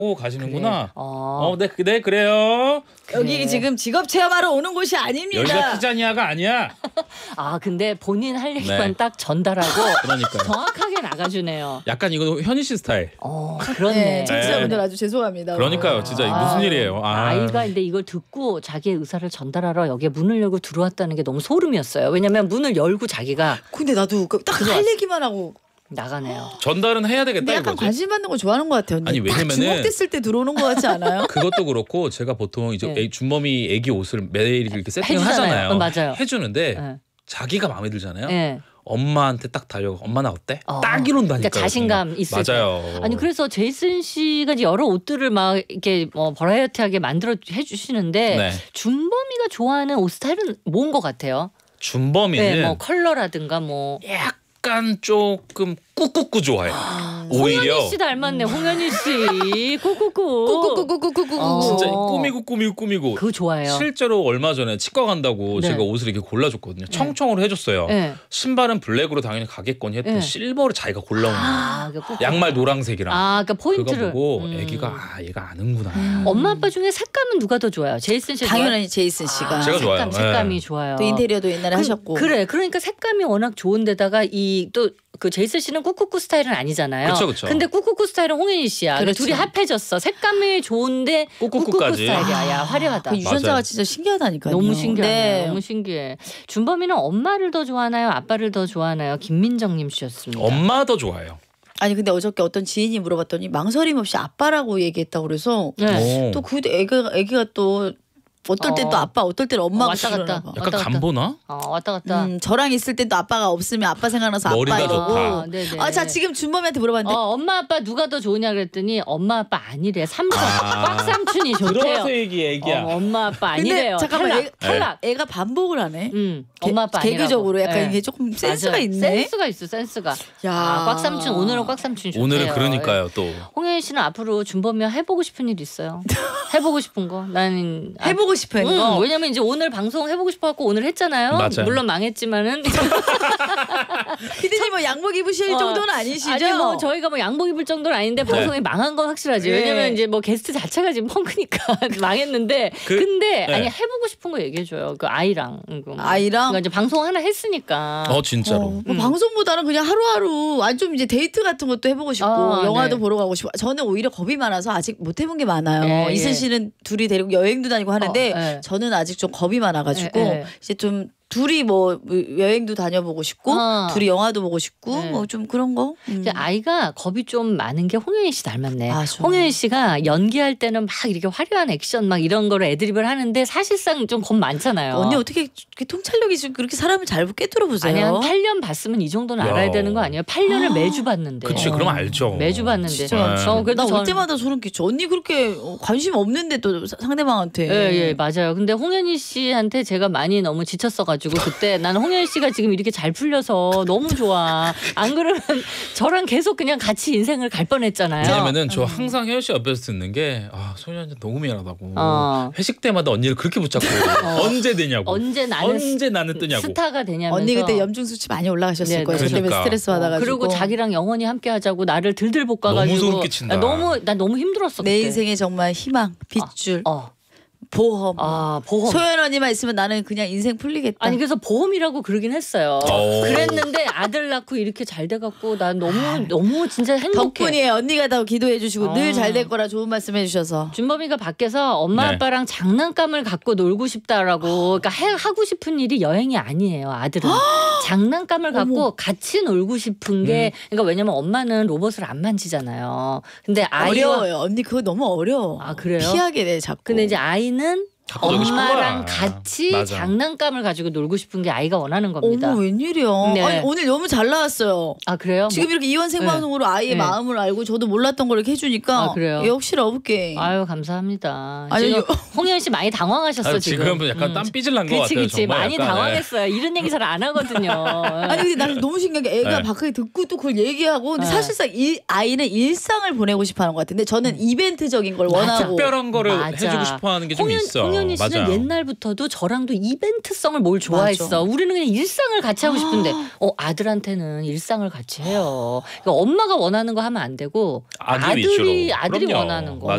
가시는구나. 그래. 네, 그래요. 여기 그래. 지금 직업 체험하러 오는 곳이 아닙니다. 여기가 키자니아가 아니야. 근데 본인 할 얘기만 네. 딱 전달하고 그러니까요. 정확하게 나가주네요. 약간 이거 현희 씨 스타일. 그렇네. 네, 청취자분들 아주 죄송합니다. 그러니까요, 진짜 무슨 일이에요. 아이가 근데 이걸 듣고 자기의 의사를 전달하러 여기에 문을 열고 들어왔다는 게 너무 소름이었어요. 왜냐면 문을 열고 자기가 근데 나도 딱 할 얘기만 하고 나가네요. 전달은 해야 되겠다 근데 약간 이거지. 관심 받는 거 좋아하는 것 같아요. 아니, 왜냐면은 주목됐을 때 들어오는 것 같지 않아요? 그것도 그렇고 제가 보통 이제 네. 준범이 애기 옷을 매일 이렇게 세팅을 해주잖아요. 하잖아요. 맞아요. 해주는데 네. 자기가 마음에 들잖아요. 네. 엄마한테 딱 달려가. 엄마 나 어때? 딱 이런다니까요. 그러니까 자신감 있을 때. 맞아요. 아니 그래서 제이슨 씨가 이제 여러 옷들을 막 이렇게 버라이어티하게 만들어 해주시는데 네. 준범이가 좋아하는 옷 스타일은 뭔 것 같아요? 준범이는 네, 뭐 컬러라든가 뭐. 약간 조금 꾸꾸꾸 좋아해요. 오히려 홍현희 씨 닮았네. 홍현희 씨. 꾸꾸꾸. 꾸꾸꾸꾸꾸꾸꾸꾸. 진짜 꾸미고 그거 좋아해요. 실제로 얼마 전에 치과 간다고 네. 제가 옷을 이렇게 골라줬거든요. 청청으로 해줬어요. 네. 신발은 블랙으로 당연히 가겠거니 했더니 네. 실버를 자기가 골라오는 거예요. 그러니까 양말 노란색이랑. 그러니까 포인트를. 그거 보고 애기가 얘가 아는구나. 엄마 아빠 중에 색감은 누가 더 좋아요? 제이슨 씨 당연히 제이슨 씨가. 제가 좋아요. 색감이 네. 좋아요. 또 인테리어도 옛날에 하셨고. 그래. 그러니까 색감이 워낙 좋은데다가 그 제이슨 씨는 꾸꾸꾸 스타일은 아니잖아요. 그쵸. 근데 꾸꾸꾸 스타일은 홍현희 씨야. 그렇죠. 둘이 합해졌어. 색감이 좋은데 꾸꾸꾸까지. 스타일이야. 야, 화려하다. 그 유전자가 맞아요. 진짜 신기하다니까요. 너무 신기하네. 네. 너무 신기해. 준범이는 엄마를 더 좋아하나요? 아빠를 더 좋아하나요? 김민정님 주셨습니다. 엄마 더 좋아해요. 아니 근데 어저께 어떤 지인이 물어봤더니 망설임 없이 아빠라고 얘기했다고 그래서 네. 또 그 애기가 또 어떨 땐 또 아빠, 어떨 때는 엄마가 왔다 갔다. 싫어나 봐. 약간 간보나? 왔다 갔다. 저랑 있을 땐 또 아빠가 없으면 아빠 생각나서 머리가 아빠 이러고. 좋다. 네네. 자 지금 준범이한테 물어봤는데 엄마 아빠 누가 더 좋으냐 그랬더니 엄마 아빠 아니래. 꽉 삼촌이 좋대요. 들어와서 얘기야. 엄마 아빠 근데 아니래요. 잠깐만 탈락. 애가 반복을 하네. 엄마 아빠 아니라고. 개그적으로 약간 네. 이게 조금 센스가 맞아요. 있네. 센스가 있어. 센스가. 야. 꽉 삼촌 오늘은 꽉 삼촌이 좋대요. 오늘은 그러니까요 또. 홍현 씨는 앞으로 준범이와 해보고 싶은 일 있어요? 해보고 싶은 거? 나는 해보고 싶은 거. 왜냐면 이제 오늘 방송 해보고 싶어갖고 오늘 했잖아요. 맞아요. 물론 망했지만은. 피디님 뭐 양복 입으실 정도는 아니시죠? 아니 뭐 저희가 뭐 양복 입을 정도는 아닌데 방송이 망한 건 확실하지. 네. 왜냐면 이제 뭐 게스트 자체가 지금 펑크니까 망했는데. 근데 네. 아니 해보고 싶은 거 얘기해줘요. 그 아이랑. 아이랑? 그러니까 이제 방송 하나 했으니까. 진짜로. 뭐 방송보다는 그냥 하루하루 좀 이제 데이트 같은 것도 해보고 싶고 영화도 네. 보러 가고 싶고 저는 오히려 겁이 많아서 아직 못 해본 게 많아요. 예, 이슬 예. 씨는 둘이 데리고 여행도 다니고 하는데 예. 저는 아직 좀 겁이 많아가지고 예. 이제 좀 둘이 뭐 여행도 다녀보고 싶고 둘이 영화도 보고 싶고 네. 뭐 좀 그런 거. 근데 아이가 겁이 좀 많은 게 홍현희 씨 닮았네. 좋아. 홍현희 씨가 연기할 때는 막 이렇게 화려한 액션 막 이런 거를 애드립을 하는데 사실상 좀 겁 많잖아요. 언니 어떻게 이렇게 통찰력이 좀 그렇게 사람을 잘 꿰뚫어 보세요. 아니 한 8년 봤으면 이 정도는 야. 알아야 되는 거 아니에요? 8년을 매주 봤는데. 그치 그럼 알죠. 매주 봤는데. 진짜 그래도 나올 때마다 소름 끼쳐. 언니 그렇게 관심 없는데 또 상대방한테. 예, 맞아요. 근데 홍현희 씨한테 제가 많이 너무 지쳤어가지고 그때 나는 홍현희 씨가 지금 이렇게 잘 풀려서 너무 좋아. 안 그러면 저랑 계속 그냥 같이 인생을 갈 뻔했잖아요. 왜냐면은 저 항상 혜연 씨 옆에서 듣는 게 소연이 너무 미안하다고. 회식 때마다 언니를 그렇게 붙잡고 언제 되냐고. 언제 나는 뜨냐고. 스타가 되냐면서. 언니 그때 염증 수치 많이 올라가셨을 네, 거예요. 저 때문에 그러니까. 스트레스 받아가지고. 그리고 자기랑 영원히 함께하자고 나를 들들 볶아가지고. 너무 소름 끼친다. 나 너무 힘들었어. 내 그때. 인생에 정말 희망, 빗줄, 보험. 보험. 소연 언니만 있으면 나는 그냥 인생 풀리겠다. 아니 그래서 보험이라고 그러긴 했어요. 그랬는데 아들 낳고 이렇게 잘 돼갖고 난 너무 진짜 행복해. 덕분이에요. 언니가 다 기도해 주시고 늘 잘 될 거라 좋은 말씀 해주셔서. 준범이가 밖에서 엄마 네. 아빠랑 장난감을 갖고 놀고 싶다라고. 그러니까 하고 싶은 일이 여행이 아니에요. 아들은 장난감을 갖고 같이 놀고 싶은 게. 그러니까 왜냐면 엄마는 로봇을 안 만지잖아요. 근데 어려워요. 언니 그거 너무 어려워. 그래요? 피하게 돼 자꾸. 근데 이제 아이는 놀고 싶은 엄마랑 거야. 같이 맞아. 장난감을 가지고 놀고 싶은 게 아이가 원하는 겁니다. 어머 웬일이야. 네. 아니, 오늘 너무 잘 나왔어요. 그래요? 지금 이렇게 이원 생방송으로 아이의 네. 마음을 알고 저도 몰랐던 걸 이렇게 해주니까 그래요? 역시 러브게임. 아유 감사합니다. 아니, 지금 홍현 씨 많이 당황하셨어 지금. 지금 약간 땀 삐질 난 것 같아요. 그치 정말 많이 약간, 당황했어요. 이런 얘기 잘 안 하거든요. 아니 근데 나는 너무 신기한 게 애가 네. 밖에 듣고 또 그걸 얘기하고 근데 네. 사실상 아이는 일상을 보내고 싶어하는 것 같은데 저는 이벤트적인 걸 원하고 특별한 거를 맞아. 해주고 싶어하는 게 좀 있어. 홍현희 씨는 맞아요. 옛날부터도 저랑도 이벤트성을 뭘 좋아했어. 맞아. 우리는 그냥 일상을 같이 하고 싶은데 아들한테는 일상을 같이 해요. 그러니까 엄마가 원하는 거 하면 안 되고 아들 위주로. 아들이 그럼요. 원하는 거. 맞아요.